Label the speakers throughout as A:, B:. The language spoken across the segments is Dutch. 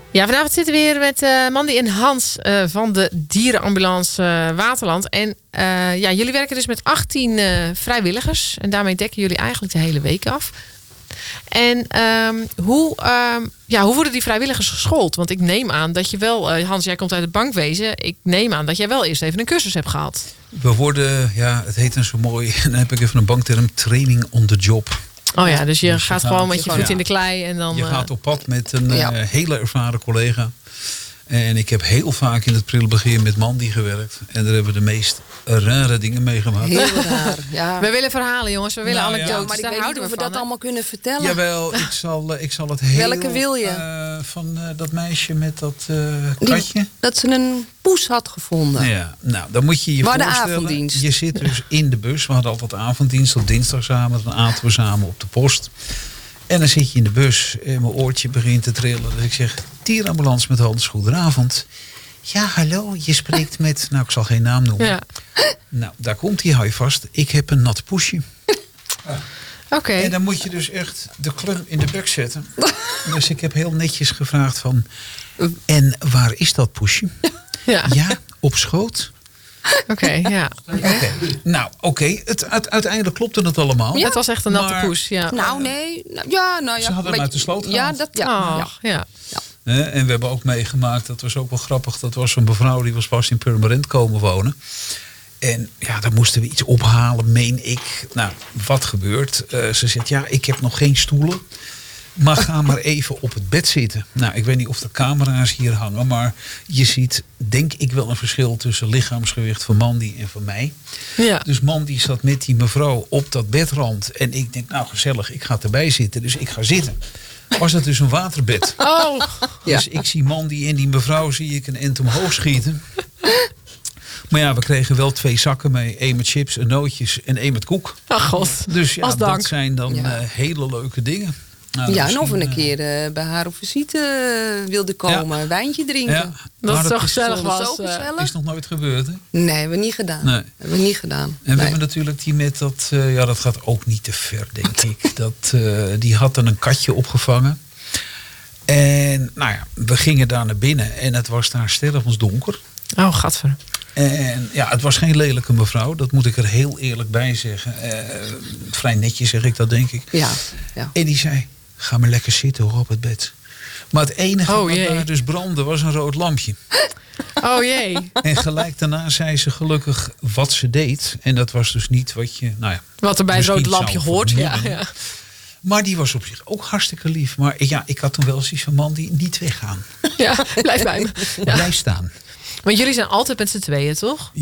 A: Ja, vanavond zitten we weer met Mandy en Hans van de dierenambulance Waterland. En jullie werken dus met 18 vrijwilligers. En daarmee dekken jullie eigenlijk de hele week af. En hoe worden die vrijwilligers geschoold? Want ik neem aan dat je wel... Hans, jij komt uit het bankwezen. Ik neem aan dat jij wel eerst even een cursus hebt gehad.
B: We worden, het heet dan zo mooi... en dan heb ik even een bankterm, training on the job.
A: Oh ja, dus je gaat gewoon met je voet in de klei en dan...
B: Je gaat op pad met een hele ervaren collega. En ik heb heel vaak in het prille begin met Mandy gewerkt. En daar hebben we de meest rare dingen meegemaakt.
C: Heel raar, ja.
A: We willen verhalen, jongens. We willen anekdotes.
C: Ja, maar ik weet niet of we dat allemaal kunnen vertellen.
B: Jawel, ik zal het heel...
C: Welke wil je?
B: Van dat meisje met dat katje.
C: Dat ze een poes had gevonden.
B: Ja, nou, dan moet je je voorstellen.
C: De avonddienst.
B: Je zit dus in de bus. We hadden altijd avonddienst op dinsdag samen. Dan aten we samen op de post. En dan zit je in de bus en mijn oortje begint te trillen. Dus ik zeg, dierenambulance met Hans, goedenavond. Ja, hallo, je spreekt met... Nou, ik zal geen naam noemen. Ja. Nou, daar komt hij, hou je vast. Ik heb een nat poesje.
A: Oké.
B: En dan moet je dus echt de klum in de bek zetten. Dus ik heb heel netjes gevraagd van... En waar is dat poesje? Ja, op schoot.
A: Oké.
B: Nou, uiteindelijk klopte het allemaal.
A: Ja, het was echt een natte poes. Ja.
C: Nou, nee. Ja.
B: Ze hadden hem uit de sloot gehaald.
A: Ja.
B: En we hebben ook meegemaakt, dat was ook wel grappig... dat was een mevrouw die was pas in Purmerend komen wonen. En ja, daar moesten we iets ophalen, meen ik. Nou, wat gebeurt? Ze zegt, ja, ik heb nog geen stoelen... maar ga maar even op het bed zitten. Nou, ik weet niet of de camera's hier hangen... maar je ziet, denk ik, wel een verschil tussen lichaamsgewicht van Mandy en van mij. Ja. Dus Mandy zat met die mevrouw op dat bedrand. En ik denk, nou gezellig, ik ga erbij zitten. Dus ik ga zitten. Was het dus een waterbed.
A: Oh.
B: Dus ik zie Mandy en die mevrouw zie ik een end omhoog schieten. Maar ja, we kregen wel 2 zakken mee. 1 met chips en nootjes en 1 met koek.
A: Ach god,
B: dus ja, dat zijn dan hele leuke dingen. Nou,
C: en of we een keer bij haar op visite wilde komen. Een wijntje drinken.
B: Ja,
A: dat het zo gezellig was.
C: Zo gezellig.
B: Is nog nooit gebeurd, hè?
C: Nee, hebben we niet gedaan.
B: En we hebben natuurlijk die met dat... dat gaat ook niet te ver, denk ik. Die had dan een katje opgevangen. En nou ja, we gingen daar naar binnen. En het was daar stervensdonker.
A: Oh, gadver.
B: En ja, het was geen lelijke mevrouw. Dat moet ik er heel eerlijk bij zeggen. Vrij netjes zeg ik dat, denk ik.
C: Ja.
B: En die zei, ga maar lekker zitten hoor, op het bed. Maar het enige wat daar dus brandde was een rood lampje.
A: Oh jee.
B: En gelijk daarna zei ze gelukkig wat ze deed. En dat was dus niet wat je... Nou ja,
A: wat er bij een rood lampje hoort. Ja.
B: Maar die was op zich ook hartstikke lief. Maar ja, ik had toen wel zoiets van Mandy, niet weggaan.
A: Ja, blijf bij me. Ja.
B: Blijf staan.
A: Want jullie zijn altijd met z'n tweeën, toch?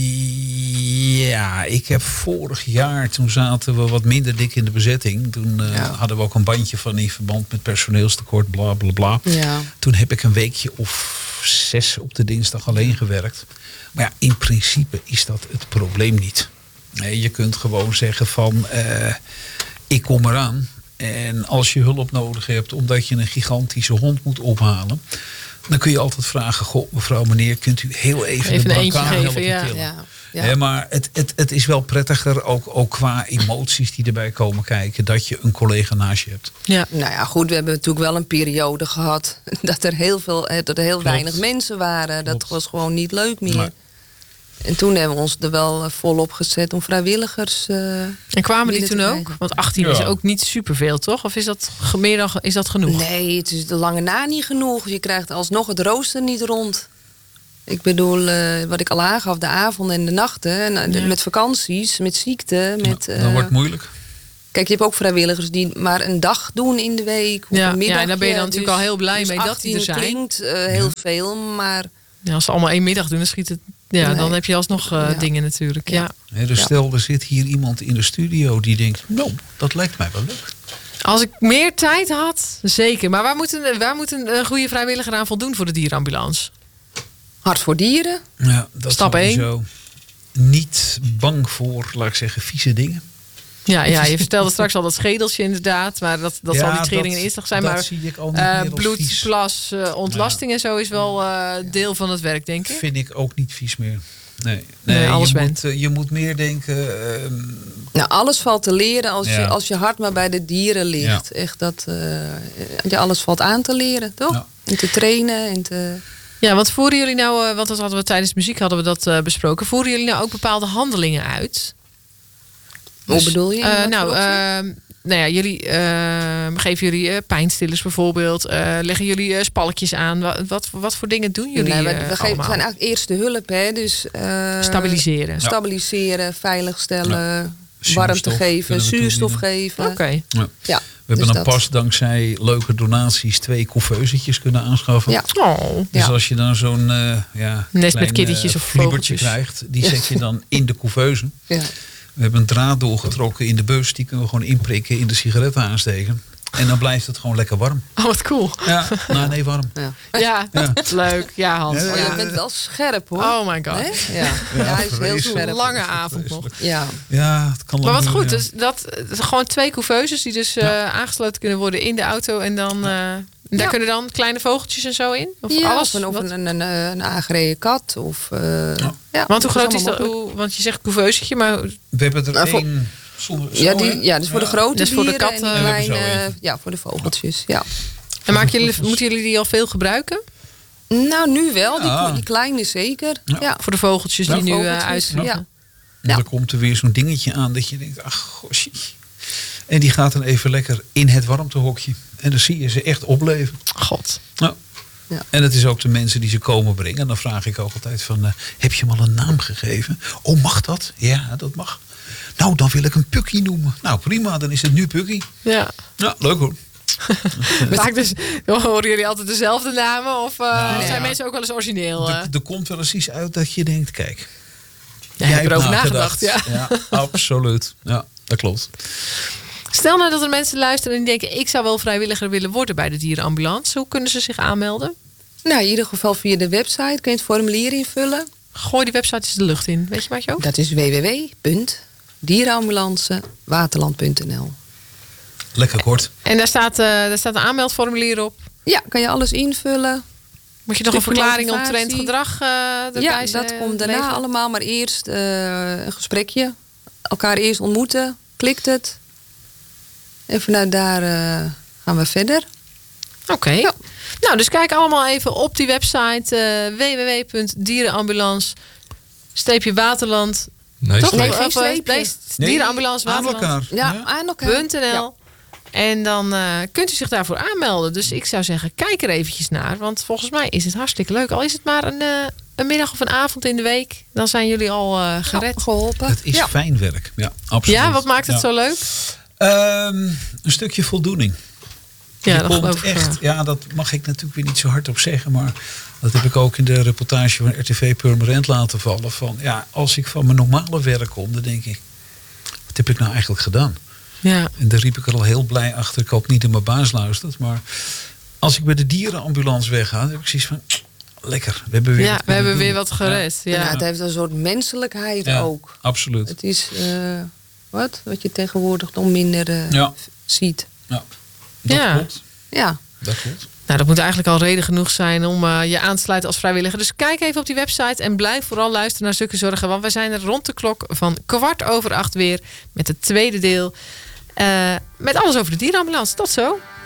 B: Ja, ik heb vorig jaar, toen zaten we wat minder dik in de bezetting. Toen hadden we ook een bandje van in verband met personeelstekort, bla bla bla.
C: Ja.
B: Toen heb ik een weekje of 6 op de dinsdag alleen gewerkt. Maar ja, in principe is dat het probleem niet. Nee, je kunt gewoon zeggen van, ik kom eraan. En als je hulp nodig hebt omdat je een gigantische hond moet ophalen... dan kun je altijd vragen, goh, mevrouw, meneer, kunt u heel even een brancard helpen tillen? Ja, maar het is wel prettiger, ook qua emoties die erbij komen kijken, dat je een collega naast je hebt.
C: Ja. Nou ja, goed, we hebben natuurlijk wel een periode gehad dat er heel weinig mensen waren. Dat was gewoon niet leuk meer. Nee. En toen hebben we ons er wel volop gezet om vrijwilligers...
A: en kwamen die toen ook? Want 18 is ook niet superveel, toch? Of is dat meer dan is dat genoeg?
C: Nee, het is de lange na niet genoeg. Je krijgt alsnog het rooster niet rond. Ik bedoel, wat ik al aangaf, de avonden en de nachten. Met vakanties, met ziekte.
B: Dat wordt het moeilijk.
C: Kijk, je hebt ook vrijwilligers die maar een dag doen in de week. Of een middagje.
A: Ja, daar ben je dan natuurlijk al heel blij mee dat die er zijn.
C: Klinkt heel veel, maar...
A: Ja, als ze allemaal 1 middag doen, dan schiet het... Ja, dan heb je alsnog dingen natuurlijk. Ja.
B: Dus stel, er zit hier iemand in de studio die denkt... nou, dat lijkt mij wel leuk.
A: Als ik meer tijd had, zeker. Maar waar moet een goede vrijwilliger aan voldoen voor de dierenambulance?
C: Hart voor dieren.
B: Ja, dat
A: Stap 1.
B: Niet bang voor, laat ik zeggen, vieze dingen.
A: Ja, je vertelde straks al dat schedeltje inderdaad. Maar dat zal niet schering en inslag zijn.
B: Dat
A: maar
B: zie ik al niet meer
A: bloed,
B: vies.
A: plas, ontlasting en zo is wel deel van het werk, denk ik.
B: Vind ik ook niet vies meer. Nee,
A: alles
B: je moet meer denken...
C: Nou, alles valt te leren als je hart maar bij de dieren ligt. Ja. Echt alles valt aan te leren, toch? En te trainen en te...
A: Ja, want voeren jullie nou, want dat hadden we tijdens muziek besproken. Voeren jullie nou ook bepaalde handelingen uit?
C: Hoe bedoel je?
A: Jullie geven jullie pijnstillers bijvoorbeeld. Leggen jullie spalkjes aan. Wat voor dingen doen jullie?
C: We zijn eigenlijk eerste hulp, hè? Dus stabiliseren, veiligstellen, warmte geven, zuurstof geven.
A: Oké.
B: Ja.
C: Ja.
B: We hebben dan pas dankzij leuke donaties 2 couveusetje kunnen aanschaffen.
C: Ja.
A: Oh.
B: Dus als je dan zo'n
A: nest met kiddetjes of vogeltjes
B: krijgt, die zet je dan in de couveuse.
C: Ja.
B: We hebben een draad doorgetrokken in de bus. Die kunnen we gewoon inprikken, in de sigaretten aansteken. En dan blijft het gewoon lekker warm.
A: Oh, wat cool.
B: Ja, nee, warm.
A: Ja, leuk. Ja, Hans.
B: Ja,
C: Je bent wel scherp, hoor.
A: Oh my god.
C: Nee? Ja. Hij is heel scherp.
A: Een lange avond nog.
C: Ja,
B: het kan
A: maar
B: lang
A: wat goed,
B: duren,
A: dus dat gewoon 2 couveuses die dus aangesloten kunnen worden in de auto. En dan daar kunnen dan kleine vogeltjes en zo in? Of alles?
C: Of een aangereden kat. Of,
A: want hoe groot is dat? Want je zegt couveusetje, maar...
B: We hebben er één...
C: Dus voor de grote
A: dus voor de
C: dieren
A: katten.
C: en de kleine, voor de vogeltjes. Ja.
A: En moeten jullie die al veel gebruiken?
C: Nou, nu wel. Die kleine zeker. Ja.
A: Voor de vogeltjes die nu uitvliegen.
C: Ja.
B: En dan komt er weer zo'n dingetje aan dat je denkt, ach gosje. En die gaat dan even lekker in het warmtehokje. En dan zie je ze echt opleven.
A: God.
B: Nou. Ja. En het is ook de mensen die ze komen brengen. Dan vraag ik ook altijd van, heb je hem al een naam gegeven? Oh, mag dat? Ja, dat mag. Nou, dan wil ik een Pukkie noemen. Nou, prima, dan is het nu Pukkie.
A: Ja.
B: Ja, leuk hoor.
A: Horen jullie altijd dezelfde namen? Of zijn mensen ook wel eens origineel?
B: Er komt wel eens iets uit dat je denkt, kijk.
A: Jij hebt erover nagedacht.
B: Ja, absoluut. Ja, dat klopt.
A: Stel nou dat er mensen luisteren en die denken, ik zou wel vrijwilliger willen worden bij de dierenambulance. Hoe kunnen ze zich aanmelden? Nou,
C: in ieder geval via de website kun je het formulier invullen.
A: Gooi die website eens de lucht in. Weet je wat je ook?
C: Dat is www.dierenambulancewaterland.nl.
B: Lekker kort.
A: En daar staat een aanmeldformulier op.
C: Ja, kan je alles invullen.
A: Moet je nog een verklaring omtrent gedrag erbij
C: zetten? Ja, dat komt daarna allemaal. Maar eerst een gesprekje. Elkaar eerst ontmoeten. Klikt het. En vanuit daar gaan we verder.
A: Oké. Ja. Nou, dus kijk allemaal even op die website www.dierenambulance-waterland.
C: Nee,
A: dierenambulance Waterland.
C: Aan elkaar.
A: .nl. En dan kunt u zich daarvoor aanmelden. Dus ik zou zeggen, kijk er eventjes naar. Want volgens mij is het hartstikke leuk. Al is het maar een middag of een avond in de week. Dan zijn jullie al gered.
C: Geholpen.
B: Het is fijn werk. Ja, absoluut.
A: Ja, wat maakt het zo leuk?
B: Een stukje voldoening.
A: Ja,
B: dat geloof ik echt. Ja, dat mag ik natuurlijk weer niet zo hard op zeggen. Maar dat heb ik ook in de reportage van RTV Purmerend laten vallen. Van, ja, als ik van mijn normale werk kom, dan denk ik, wat heb ik nou eigenlijk gedaan?
A: Ja.
B: En daar riep ik er al heel blij achter. Ik hoop niet dat mijn baas luistert. Maar als ik bij de dierenambulance wegga, dan heb ik zoiets van, lekker. We hebben weer wat
A: gered. Ja.
C: Ja, het heeft een soort menselijkheid ook.
B: Absoluut.
C: Het is wat je tegenwoordig nog minder ziet.
B: Ja. Dat klopt.
C: Ja.
B: Dat klopt.
A: Nou, dat moet eigenlijk al reden genoeg zijn om je aan te sluiten als vrijwilliger. Dus kijk even op die website en blijf vooral luisteren naar Stukken Zorgen. Want wij zijn er rond de klok van 7:15 weer met het tweede deel. Met alles over de dierenambulance. Tot zo.